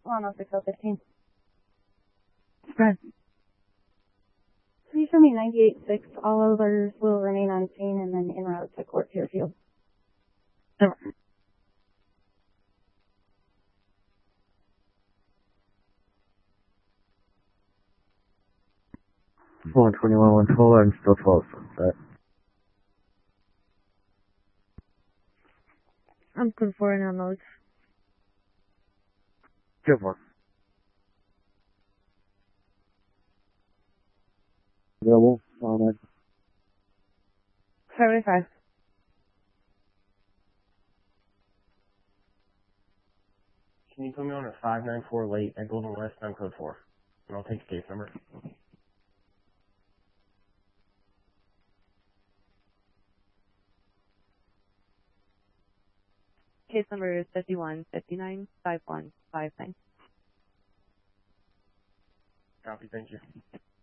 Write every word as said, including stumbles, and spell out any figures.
one oh six oh fifteen. Right. Please show me ninety-eight six. All others will remain on scene and then en route to Court Fairfield. Never. one twenty-one, one twelve, I'm still twelve sunset. I'm conferring on those. Good one. Available, on it. seventy-five. Can you put me on at five nine four late at Golden West, time code four? And I'll take the case number. Case number is fifty-one fifty-nine five one five nine. Copy, thank you.